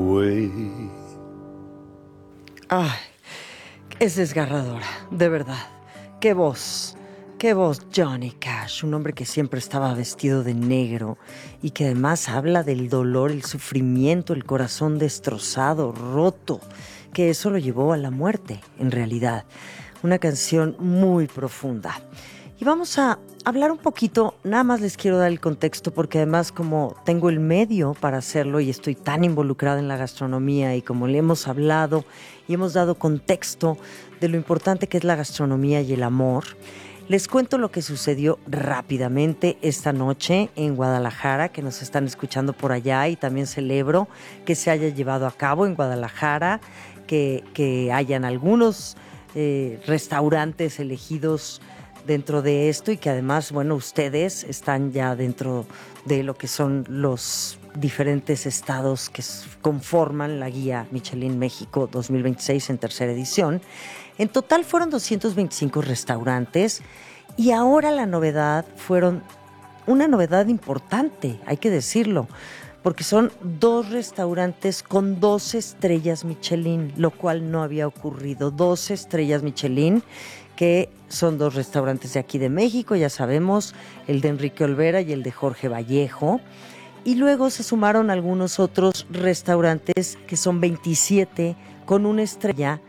away. Ay, es desgarradora, de verdad. Qué voz, Johnny Cash, un hombre que siempre estaba vestido de negro y que además habla del dolor, el sufrimiento, el corazón destrozado, roto, que eso lo llevó a la muerte, en realidad. Una canción muy profunda. Y vamos a hablar un poquito, nada más les quiero dar el contexto porque además como tengo el medio para hacerlo y estoy tan involucrada en la gastronomía y como le hemos hablado y hemos dado contexto de lo importante que es la gastronomía y el amor, les cuento lo que sucedió rápidamente esta noche en Guadalajara, que nos están escuchando por allá, y también celebro que se haya llevado a cabo en Guadalajara, que hayan algunos restaurantes elegidos dentro de esto y que además, bueno, ustedes están ya dentro de lo que son los diferentes estados que conforman la guía Michelin México 2026 en tercera edición. En total fueron 225 restaurantes y ahora la novedad fueron una novedad importante, hay que decirlo, porque son 2 restaurantes con 2 estrellas Michelin, lo cual no había ocurrido. 2 estrellas Michelin, que son 2 restaurantes de aquí de México, ya sabemos, el de Enrique Olvera y el de Jorge Vallejo. Y luego se sumaron algunos otros restaurantes, que son 27 con 1 estrella,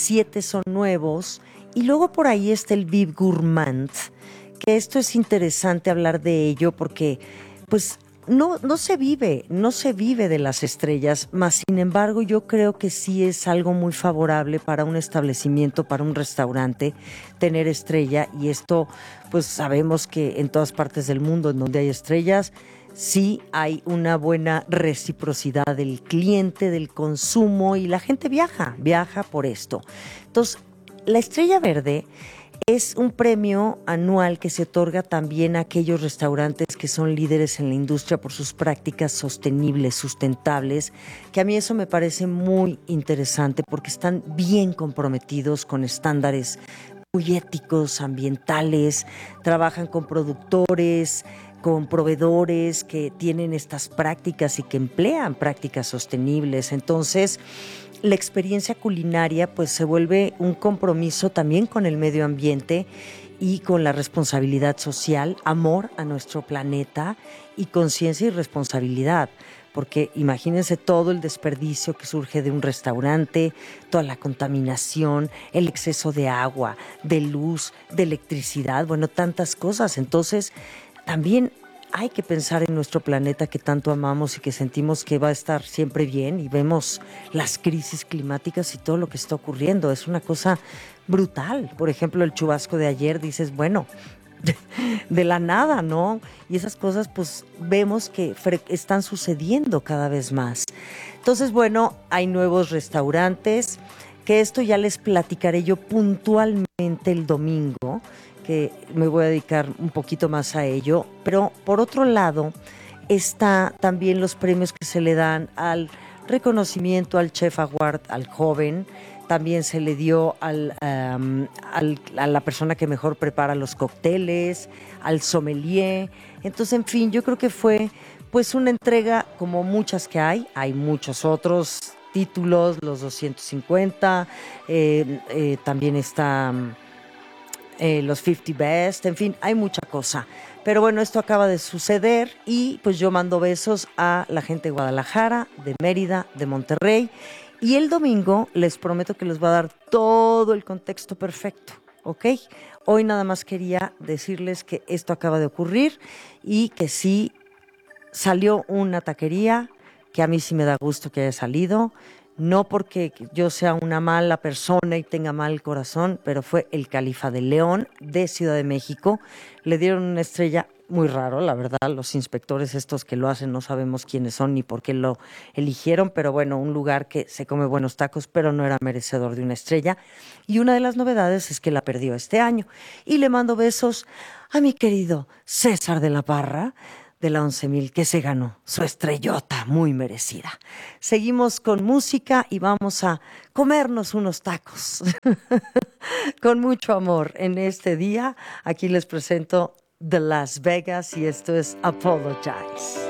7 son nuevos. Y luego por ahí está el Vive Gourmand, que esto es interesante hablar de ello porque, pues, no se vive de las estrellas, mas sin embargo yo creo que sí es algo muy favorable para un establecimiento, para un restaurante, tener estrella, y esto pues sabemos que en todas partes del mundo en donde hay estrellas, sí hay una buena reciprocidad del cliente, del consumo, y la gente viaja por esto. Entonces, la Estrella Verde es un premio anual que se otorga también a aquellos restaurantes que son líderes en la industria por sus prácticas sostenibles, sustentables, que a mí eso me parece muy interesante porque están bien comprometidos con estándares muy éticos, ambientales, trabajan con productores, con proveedores que tienen estas prácticas y que emplean prácticas sostenibles. Entonces, la experiencia culinaria pues se vuelve un compromiso también con el medio ambiente y con la responsabilidad social, amor a nuestro planeta y conciencia y responsabilidad. Porque imagínense todo el desperdicio que surge de un restaurante, toda la contaminación, el exceso de agua, de luz, de electricidad, bueno, tantas cosas. Entonces, también hay que pensar en nuestro planeta que tanto amamos y que sentimos que va a estar siempre bien, y vemos las crisis climáticas y todo lo que está ocurriendo. Es una cosa brutal. Por ejemplo, el chubasco de ayer, dices, bueno, de la nada, ¿no? Y esas cosas pues vemos que están sucediendo cada vez más. Entonces, bueno, hay nuevos restaurantes, que esto ya les platicaré yo puntualmente el domingo, que me voy a dedicar un poquito más a ello. Pero por otro lado está también los premios que se le dan al reconocimiento al Chef Award, al joven. También se le dio a la persona que mejor prepara los cócteles, al sommelier. Entonces, en fin, yo creo que fue pues una entrega como muchas que hay muchos otros títulos, los 250, también está los 50 Best, en fin, hay mucha cosa. Pero bueno, esto acaba de suceder y pues yo mando besos a la gente de Guadalajara, de Mérida, de Monterrey. Y el domingo les prometo que les voy a dar todo el contexto perfecto, ¿ok? Hoy nada más quería decirles que esto acaba de ocurrir y que sí salió una taquería, que a mí sí me da gusto que haya salido. No porque yo sea una mala persona y tenga mal corazón, pero fue el Califa de León de Ciudad de México. Le dieron una estrella muy raro, la verdad. Los inspectores estos que lo hacen no sabemos quiénes son ni por qué lo eligieron, pero bueno, un lugar que se come buenos tacos, pero no era merecedor de una estrella. Y una de las novedades es que la perdió este año. Y le mando besos a mi querido César de la Parra, de la 11,000, que se ganó su estrellota muy merecida. Seguimos con música y vamos a comernos unos tacos con mucho amor en este día. Aquí les presento The Las Vegas y esto es Apologize.